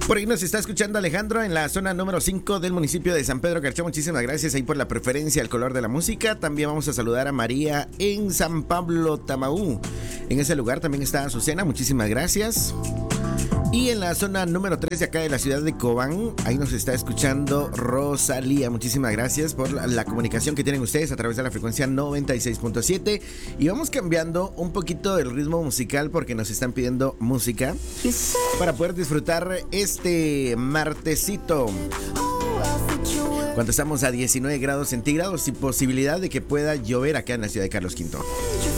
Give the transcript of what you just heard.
Por ahí nos está escuchando Alejandro en la zona número 5 del municipio de San Pedro Carchá. Muchísimas gracias ahí por la preferencia al color de la música. También vamos a saludar a María en San Pablo, Tamaú. En ese lugar también está Azucena. Muchísimas gracias. Y en la zona número 3 de acá de la ciudad de Cobán, ahí nos está escuchando Rosalía. Muchísimas gracias por la comunicación que tienen ustedes a través de la frecuencia 96.7. Y vamos cambiando un poquito el ritmo musical porque nos están pidiendo música para poder disfrutar este martesito. Cuando estamos a 19 grados centígrados y posibilidad de que pueda llover acá en la ciudad de Carlos V.